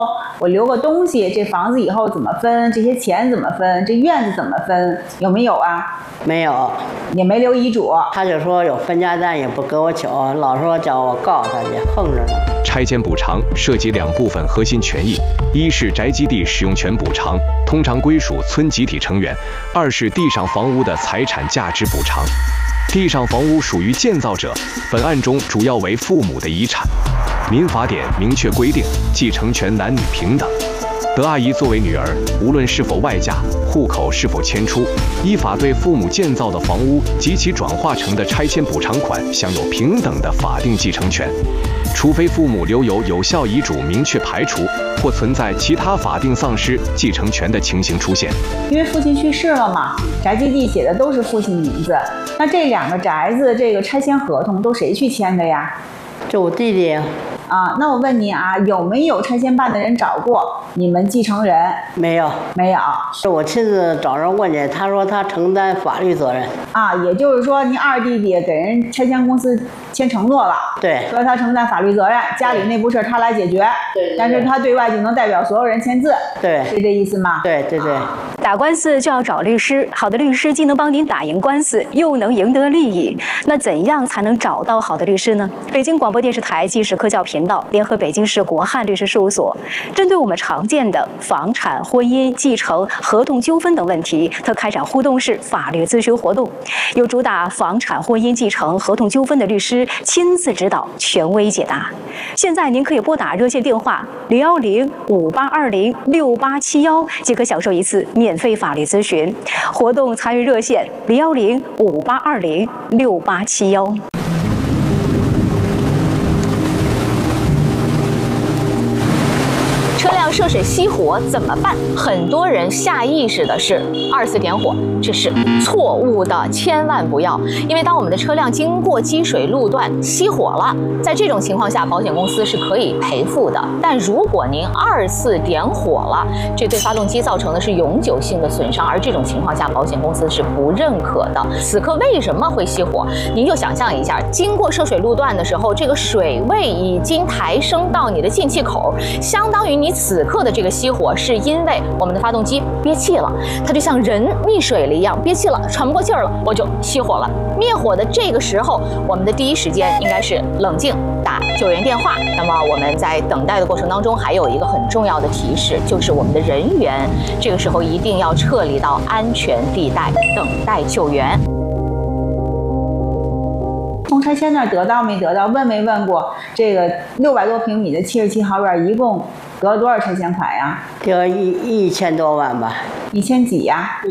我留个东西，这房子以后怎么分？这些钱怎么分？这院子怎么分？有没有啊？ 没有， 也没留遗嘱。 他就说有分家单也不给我交，老说叫我告他去，横着呢。 拆迁补偿涉及2部分核心权益，一是宅基地使用权补偿，通常归属村集体成员；二是地上房屋的财产价值补偿。地上房屋属于建造者，本案中主要为父母的遗产。民法典明确规定，继承权男女平等。德阿姨作为女儿，无论是否外嫁，户口是否迁出，依法对父母建造的房屋及其转化成的拆迁补偿款享有平等的法定继承权，除非父母留有有效遗嘱明确排除，或存在其他法定丧失继承权的情形出现。 因为父亲去世了嘛，宅基地写的都是父亲名字，那这2个宅子这个拆迁合同都谁去签的呀？ 就我弟弟。 啊，那我问你啊，有没有拆迁办的人找过你们继承人？ 没有， 没有， 是我亲自找人问去，他说他承担法律责任。 啊，也就是说，您二弟弟给人拆迁公司签承诺了， 对， 说他承担法律责任，家里内部事儿他来解决， 对， 但是他对外就能代表所有人签字， 对， 是这意思吗？ 对对对。 打官司就要找律师，好的律师既能帮您打赢官司，又能赢得利益。那怎样才能找到好的律师呢？北京广播电视台纪实科教频道联合北京市国汉律师事务所，针对我们常见的房产、婚姻、继承、合同纠纷等问题，特开展互动式法律咨询活动，有主打房产、婚姻、继承、合同纠纷的律师亲自指导，权威解答。现在您可以拨打热线电话010-5820-6871，即可享受一次免费法律咨询。活动参与热线010-5820-6871。 车辆涉水熄火怎么办？很多人下意识的是24点火，这是错误的，千万不要。因为当我们的车辆经过积水路段熄火了，在这种情况下，保险公司是可以赔付的。但如果您24点火了，这对发动机造成的是永久性的损伤，而这种情况下，保险公司是不认可的。此刻为什么会熄火？您就想象一下，经过涉水路段的时候，这个水位已经抬升到你的进气口，相当于你此刻的这个熄火是因为我们的发动机憋气了，它就像人溺水了一样，憋气了，喘不过气儿了，我就熄火了。灭火的这个时候，我们的第一时间应该是冷静，打救援电话。那么我们在等待的过程当中，还有一个很重要的提示，就是我们的人员这个时候一定要撤离到安全地带，等待救援。 从拆迁那儿得到没得到？问没问过这个600多平米的77号院一共得了多少拆迁款呀？ 得1000多万吧。 1000几呀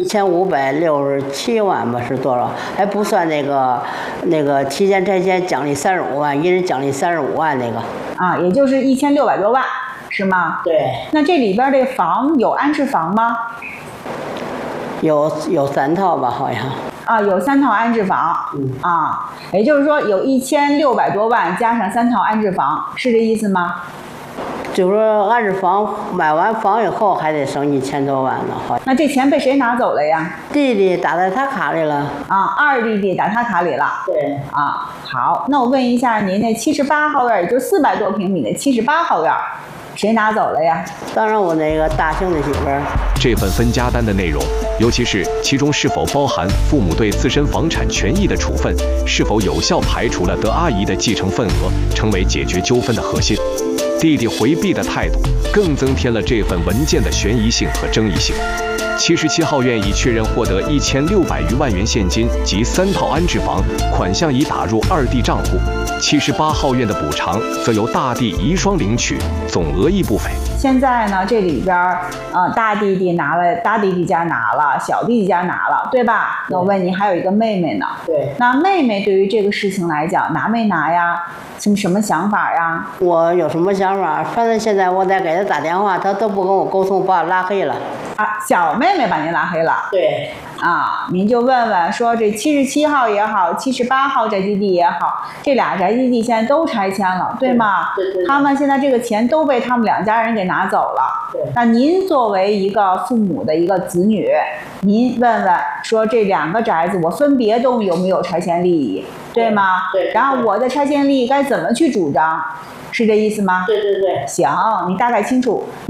？1567万吧，是多少？还不算那个提前拆迁奖励35万，一人奖励35万那个。 啊，也就是1600多万，是吗？ 对。 那这里边这房有安置房吗？ 有3套吧，好像。 啊，有3套安置房，啊，也就是说有1600多万加上3套安置房，是这意思吗？ 就是说安置房买完房以后还得剩1000多万呢，好像。 那这钱被谁拿走了呀？ 弟弟打在他卡里了。 啊，二弟弟打他卡里了。 对。 啊，好，那我问一下，您那78号院，也就400多平米的78号院，谁拿走了呀？ 当然我那个大庆的媳妇儿。 这份分家单的内容，尤其是其中是否包含父母对自身房产权益的处分，是否有效排除了德阿姨的继承份额，成为解决纠纷的核心。弟弟回避的态度，更增添了这份文件的悬疑性和争议性。77号院已确认获得1600余万元现金及3套安置房，款项已打入二弟账户。78号院的补偿则由大弟遗孀领取，总额亦不菲。 现在呢，这里边大弟弟拿了，大弟弟家拿了，小弟弟家拿了，对吧？那我问你，还有一个妹妹呢。 对。 那妹妹对于这个事情来讲，拿没拿呀？什么想法呀？ 我有什么想法？反正现在我在给他打电话，他都不跟我沟通，把我拉黑了。 啊，小妹妹把您拉黑了。 对。 啊，您就问问说，这77号也好，78号宅基地也好，这俩宅基地现在都拆迁了，对吗？ 对。 他们现在这个钱都被他们2家人给拿走了。 对。 那您作为一个父母的一个子女，您问问说，这2个宅子我分别都有没有拆迁利益，对吗？ 对。 然后我的拆迁利益该怎么去主张？ 是这意思吗？ 对对对。 行，你大概清楚。